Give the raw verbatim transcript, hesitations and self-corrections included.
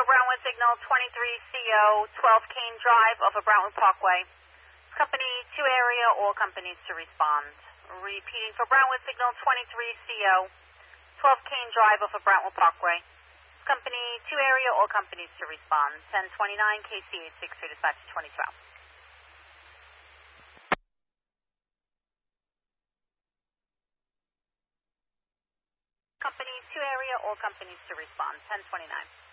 Brownwood Signal twenty-three C O, twelve Kane Drive off of Brownwood Parkway. Company two area, all companies to respond. Repeating for Brownwood Signal twenty-three C O, twelve Kane Drive off of Brownwood Parkway. Company two area, all companies to respond. ten twenty-nine K C eight six three dispatch twenty twelve. Company two area, all companies to respond. ten twenty-nine.